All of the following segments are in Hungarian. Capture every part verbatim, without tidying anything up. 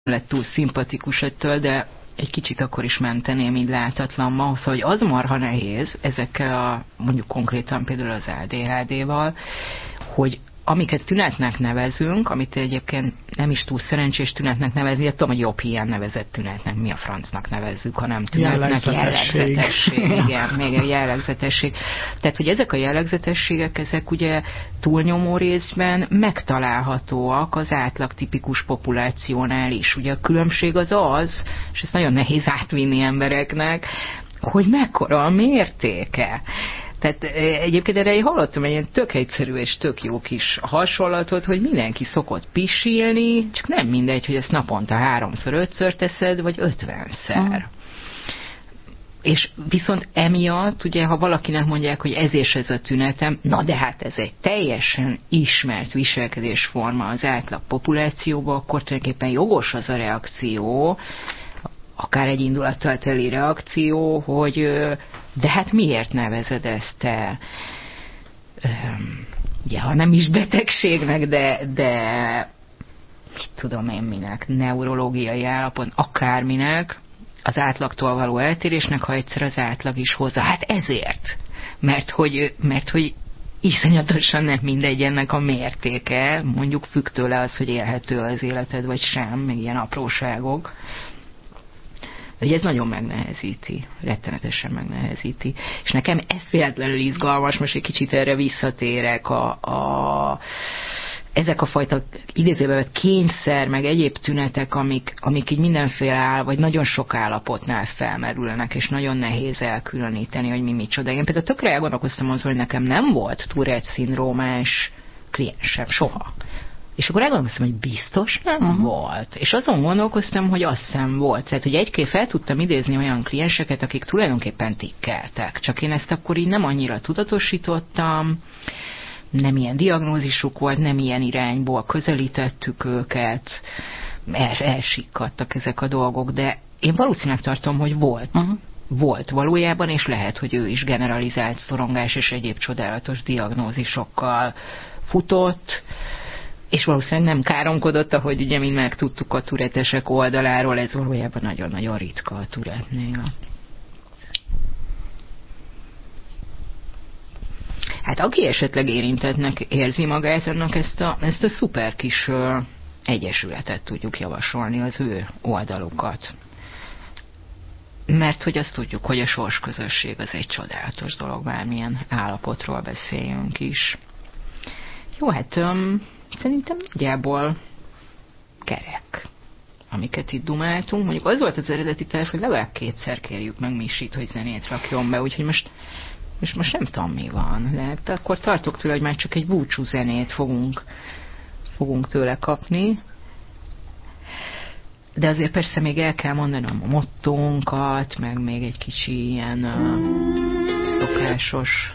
lett túl szimpatikus ettől, de egy kicsit akkor is menteném így látatlanma, szóval hogy az marha nehéz ezekkel a, mondjuk konkrétan például az á dé há dé-val, hogy amiket tünetnek nevezünk, amit egyébként nem is túl szerencsés tünetnek nevezni, de tudom, hogy jobb ilyen nevezett tünetnek, mi a francnak nevezzük, hanem tünetnek jellegzetesség. jellegzetesség. Igen, még egy jellegzetesség. Tehát, hogy ezek a jellegzetességek, ezek ugye túlnyomó részben megtalálhatóak az átlag tipikus populációnál is. Ugye a különbség az az, és ezt nagyon nehéz átvinni embereknek, hogy mekkora a mértéke. Tehát egyébként erre én hallottam egy ilyen tök egyszerű és tök jó kis hasonlatot, hogy mindenki szokott pisilni, csak nem mindegy, hogy ezt naponta háromszor, ötször teszed, vagy ötvenszer. Mm. És viszont emiatt, ugye, ha valakinek mondják, hogy ez és ez a tünetem, na de hát ez egy teljesen ismert viselkedésforma az átlag populációban, akkor tulajdonképpen jogos az a reakció, akár egy indulattal teli reakció, hogy de hát miért nevezed ezt te, ugye, ha nem is betegségnek, de, de mit tudom én minek, neurológiai állapot, akárminek, az átlagtól való eltérésnek, ha egyszer az átlag is hozza. Hát ezért, mert hogy, mert hogy iszonyatosan nem mindegy ennek a mértéke, mondjuk függ tőle az, hogy élhető az életed, vagy sem, meg ilyen apróságok. Hogy ez nagyon megnehezíti, rettenetesen megnehezíti. És nekem ez véletlenül izgalmas, most egy kicsit erre visszatérek, a, a, ezek a fajta idézőben vett kényszer, meg egyéb tünetek, amik, amik így mindenféle áll, vagy nagyon sok állapotnál felmerülnek, és nagyon nehéz elkülöníteni, hogy mi micsoda. Én például tökre elgondolkoztam azon, hogy nekem nem volt Tourette-szindrómás kliensem, soha. És akkor elgondolkoztam, hogy biztos nem uh-huh. volt. És azon gondolkoztam, hogy azt hiszem volt. Tehát, hogy egy-két fel tudtam idézni olyan klienseket, akik tulajdonképpen tikkeltek. Csak én ezt akkor így nem annyira tudatosítottam, nem ilyen diagnózisuk volt, nem ilyen irányból közelítettük őket, el, elsikkadtak ezek a dolgok, de én valószínűleg tartom, hogy volt. Uh-huh. Volt valójában, és lehet, hogy ő is generalizált szorongás és egyéb csodálatos diagnózisokkal futott, és valószínűleg nem káromkodott, ahogy ugye mi megtudtuk a turetesek oldaláról, ez valójában nagyon-nagyon ritka a turetnél. Hát aki esetleg érintettnek érzi magát, annak ezt a, ezt a szuper kis uh, egyesületet tudjuk javasolni, az ő oldalukat. Mert hogy azt tudjuk, hogy a sorsközösség az egy csodálatos dolog, bármilyen állapotról beszéljünk is. Jó, hát... Um, Szerintem nagyjából kerek, amiket itt dumáltunk. Mondjuk az volt az eredeti terv, hogy legalább kétszer kérjük meg Misit, hogy zenét rakjon be, úgyhogy most, most, most nem tudom, mi van. Lehet, akkor tartok tőle, hogy már csak egy búcsú zenét fogunk, fogunk tőle kapni. De azért persze még el kell mondanom a mottónkat, meg még egy kicsi ilyen uh, szokásos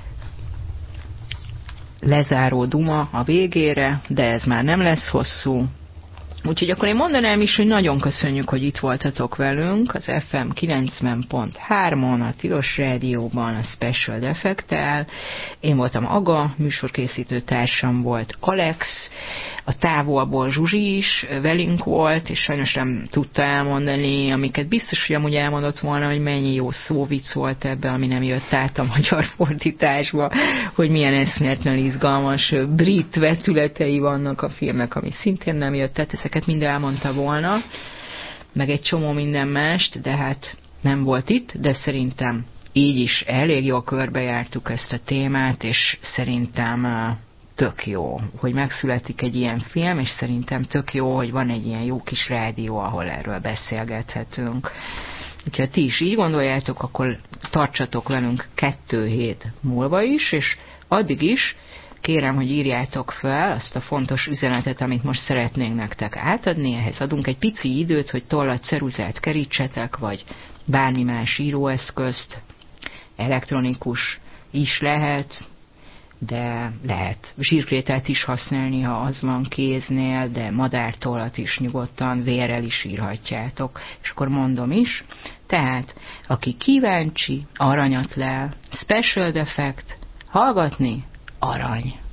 lezáró duma a végére, de ez már nem lesz hosszú. Úgyhogy akkor én mondanám is, hogy nagyon köszönjük, hogy itt voltatok velünk az ef em kilencven pont három-on, a Tilos Rádióban, a Special Defect-tel. Én voltam Aga, műsorkészítő társam volt Alex, a távolból Zsuzsi is velünk volt, és sajnos nem tudta elmondani, amiket biztos, hogy amúgy elmondott volna, hogy mennyi jó szóvic volt ebbe, ami nem jött át a magyar fordításba, hogy milyen eszméletlenül izgalmas brit vetületei vannak a filmnek, ami szintén nem jött, tehát ezeket mind elmondta volna, meg egy csomó minden mást, de hát nem volt itt, de szerintem így is elég jól körbejártuk ezt a témát, és szerintem tök jó, hogy megszületik egy ilyen film, és szerintem tök jó, hogy van egy ilyen jó kis rádió, ahol erről beszélgethetünk. Úgyhogy ha ti is így gondoljátok, akkor tartsatok velünk kettő hét múlva is, és addig is kérem, hogy írjátok fel azt a fontos üzenetet, amit most szeretnénk nektek átadni. Ehhez adunk egy pici időt, hogy tollat, ceruzát kerítsetek, vagy bármi más íróeszközt, elektronikus is lehet, de lehet zsírkrétát is használni, ha az van kéznél, de madártollat is nyugodtan vérrel is írhatjátok. És akkor mondom is, tehát aki kíváncsi, aranyat lel, Special Defect, hallgatni, arany.